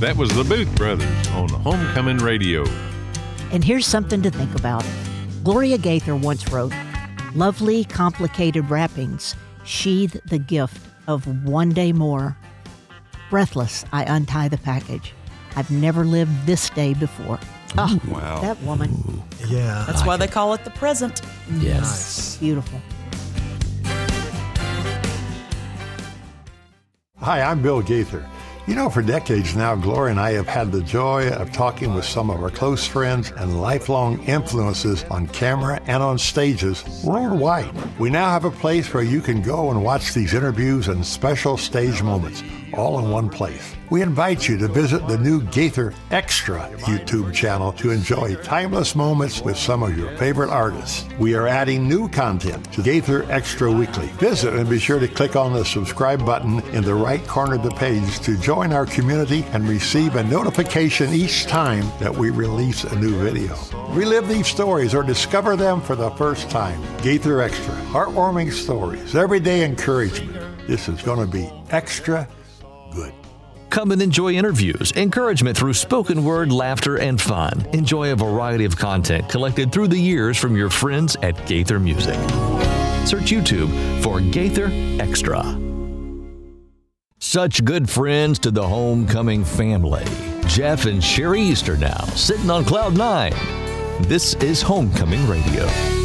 That was the Booth Brothers on Homecoming Radio. And here's something to think about. Gloria Gaither once wrote, "Lovely, complicated wrappings sheathe the gift of one day more. Breathless, I untie the package. I've never lived this day before." Oh, wow. That woman. Yeah. That's why they call it the present. Yes. Beautiful. Hi, I'm Bill Gaither. You know, for decades now, Gloria and I have had the joy of talking with some of our close friends and lifelong influences on camera and on stages worldwide. We now have a place where you can go and watch these interviews and special stage moments, all in one place. We invite you to visit the new Gaither Extra YouTube channel to enjoy timeless moments with some of your favorite artists. We are adding new content to Gaither Extra Weekly. Visit and be sure to click on the subscribe button in the right corner of the page to join our community and receive a notification each time that we release a new video. Relive these stories or discover them for the first time. Gaither Extra, heartwarming stories, everyday encouragement. This is going to be extra good. Come and enjoy interviews, encouragement through spoken word, laughter, and fun. Enjoy a variety of content collected through the years from your friends at Gaither Music. Search YouTube for Gaither Extra. Such good friends to the Homecoming family. Jeff and Sherry Easter now, sitting on Cloud 9. This is Homecoming Radio.